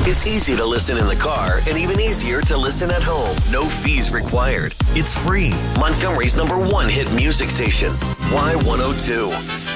It's easy to listen in the car and even easier to listen at home. No fees required. It's free. Montgomery's #1 hit music station. Y102.